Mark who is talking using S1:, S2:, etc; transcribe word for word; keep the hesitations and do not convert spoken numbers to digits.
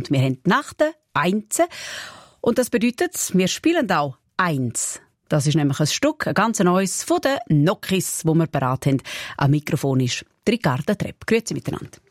S1: und wir haben die Nachten Einsen. Und das bedeutet, wir spielen auch Eins. Das ist nämlich ein Stück, ein ganz neues von den Nokis, das wir parat haben. Am Mikrofon ist Ricarda Trepp. Grüezi miteinander.